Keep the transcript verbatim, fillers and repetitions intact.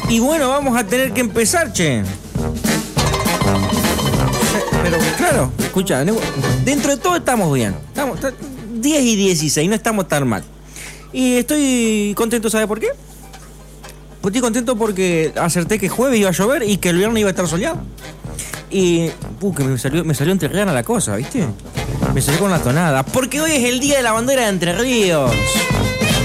Y bueno, vamos a tener que empezar, che. Pero claro, escucha, dentro de todo estamos bien. Estamos diez y dieciséis, no estamos tan mal. Y estoy contento, ¿sabe por qué? Pues estoy contento porque acerté que jueves iba a llover y que el viernes iba a estar soleado. Y... Uh, que me salió, me salió entrerriana la cosa, ¿viste? Me salió con la tonada. Porque hoy es el día de la bandera de Entre Ríos.